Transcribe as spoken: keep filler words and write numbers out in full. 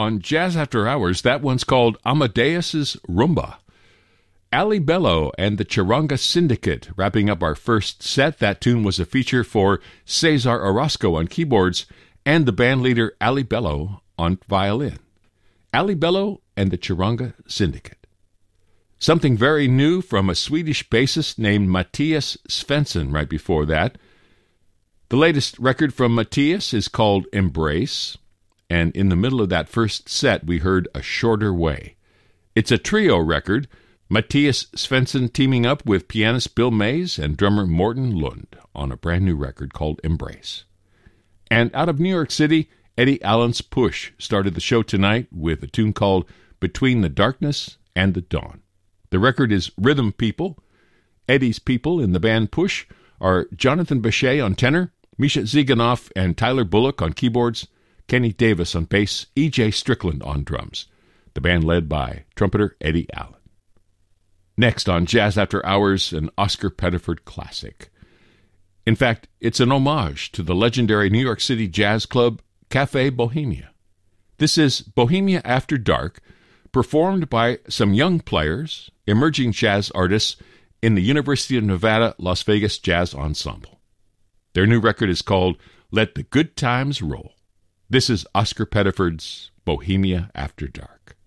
on Jazz After Hours, that one's called Amadeus's Rumba. Ali Bello and the Charanga Syndicate wrapping up our first set. That tune was a feature for Cesar Orozco on keyboards and the bandleader Ali Bello on violin. Ali Bello and the Charanga Syndicate. Something very new from a Swedish bassist named Mattias Svensson right before that. The latest record from Mattias is called Embrace, and in the middle of that first set we heard A Shorter Way. It's a trio record, Mattias Svensson teaming up with pianist Bill Mays and drummer Morten Lund on a brand new record called Embrace. And out of New York City, Eddie Allen's Push started the show tonight with a tune called Between the Darkness and the Dawn. The record is Rhythm People. Eddie's people in the band Push are Jonathan Bechet on tenor, Misha Ziganoff and Tyler Bullock on keyboards, Kenny Davis on bass, E J Strickland on drums. The band led by trumpeter Eddie Allen. Next on Jazz After Hours, an Oscar Pettiford classic. In fact, it's an homage to the legendary New York City jazz club Café Bohemia. This is Bohemia After Dark, performed by some young players, emerging jazz artists in the University of Nevada, Las Vegas Jazz Ensemble. Their new record is called Let the Good Times Roll. This is Oscar Pettiford's Bohemia After Dark.